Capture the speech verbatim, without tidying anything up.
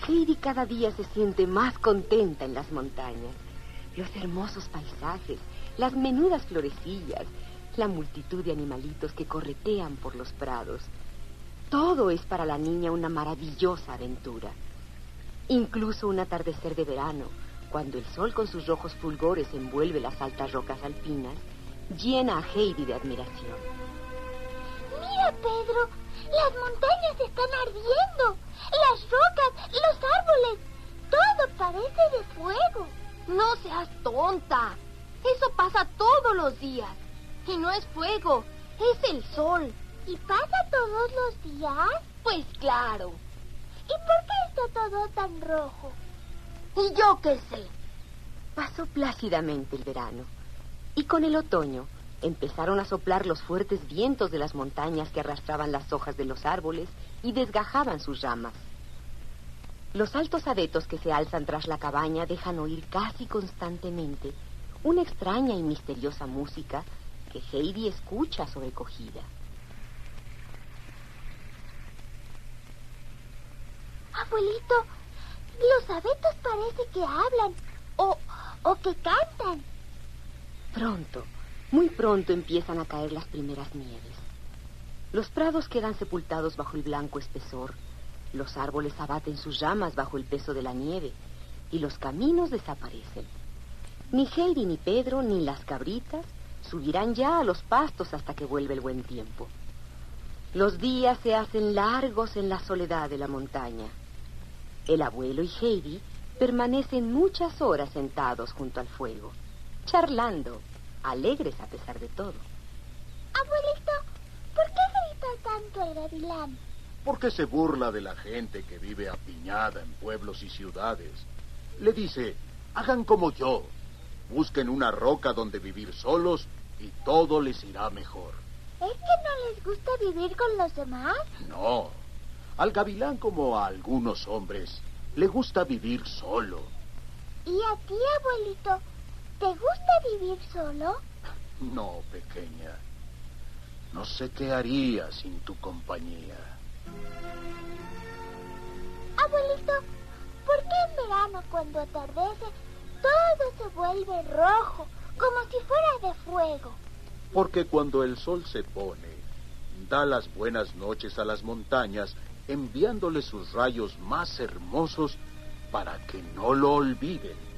Heidi cada día se siente más contenta en las montañas. Los hermosos paisajes, las menudas florecillas, la multitud de animalitos que corretean por los prados. Todo es para la niña una maravillosa aventura. Incluso un atardecer de verano, cuando el sol con sus rojos fulgores envuelve las altas rocas alpinas, llena a Heidi de admiración. Mira, Pedro, las montañas están ardiendo. Las rocas, los árboles, todo parece de fuego. No seas tonta. Eso pasa todos los días. Y no es fuego, es el sol. ¿Y pasa todos los días? Pues claro. ¿Y por qué está todo tan rojo? ¿Y yo qué sé? Pasó plácidamente el verano, y con el otoño empezaron a soplar los fuertes vientos de las montañas que arrastraban las hojas de los árboles y desgajaban sus ramas. Los altos abetos que se alzan tras la cabaña dejan oír casi constantemente una extraña y misteriosa música que Heidi escucha sobrecogida. Abuelito, los abetos parece que hablan o, o que cantan. Pronto, muy pronto empiezan a caer las primeras nieves. Los prados quedan sepultados bajo el blanco espesor, los árboles abaten sus ramas bajo el peso de la nieve y los caminos desaparecen. Ni Heidi ni Pedro ni las cabritas subirán ya a los pastos hasta que vuelva el buen tiempo. Los días se hacen largos en la soledad de la montaña. El abuelo y Heidi permanecen muchas horas sentados junto al fuego, charlando, alegres a pesar de todo. Abuelito, ¿por qué grita tanto el gavilán? Porque se burla de la gente que vive apiñada en pueblos y ciudades. Le dice, hagan como yo, busquen una roca donde vivir solos y todo les irá mejor. ¿Es que no les gusta vivir con los demás? No, al gavilán como a algunos hombres le gusta vivir solo. ¿Y a ti, abuelito, te gusta vivir solo? No, pequeña, no sé qué haría sin tu compañía. Abuelito, ¿por qué en verano cuando atardece todo se vuelve rojo, como si fuera de fuego? Porque cuando el sol se pone, da las buenas noches a las montañas, enviándoles sus rayos más hermosos para que no lo olviden.